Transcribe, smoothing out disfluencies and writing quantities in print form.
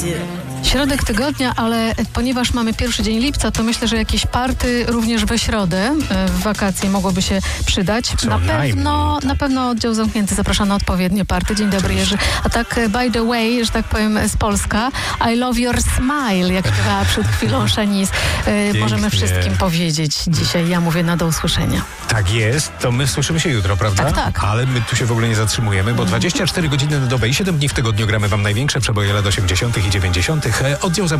Środek tygodnia, ale ponieważ mamy pierwszy dzień lipca, to myślę, że jakieś party również we środę w wakacje mogłoby się przydać. Na pewno oddział zamknięty zaprasza na odpowiednie party. Dzień dobry, Jerzy. A tak by the way, że tak powiem z Polska, I love your smile, jak śpiewała przed chwilą Shanice. Możemy wszystkim powiedzieć dzisiaj. Ja mówię do usłyszenia. Tak jest, to my słyszymy się jutro, prawda? Tak. Ale my tu się w ogóle nie zatrzymujemy, bo 24 godziny na dobę i 7 dni w tygodniu gramy wam największe przeboje lat 80. i 90. Oddział